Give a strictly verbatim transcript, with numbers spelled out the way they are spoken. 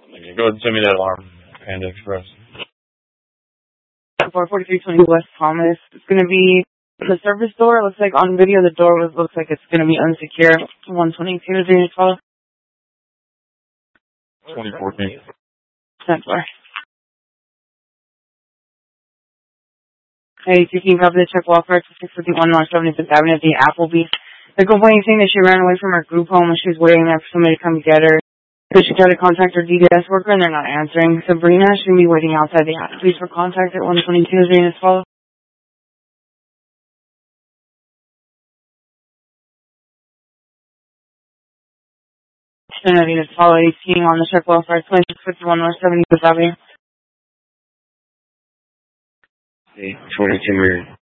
Okay, go ahead and send me that alarm, Panda Express. four forty-three twenty West Thomas. It's going to be the service door. It looks like on video the door was, looks like it's going to be unsecure. one twenty-two, zero twelve. twenty fourteen. ten four. Hey, you can copy the check welfare to six fifty-one North seventy-fifth Avenue at the Applebee's. They're complaining saying that she ran away from her group home and she was waiting there for somebody to come get her. So she tried to contact her D D S worker and they're not answering. Sabrina should be waiting outside the Applebee's for contact at one twenty-two, zero twelve. Trinity is follow eighteen on the check welfare, twenty-six fifty-one North seventy-fifth Avenue. twenty-two.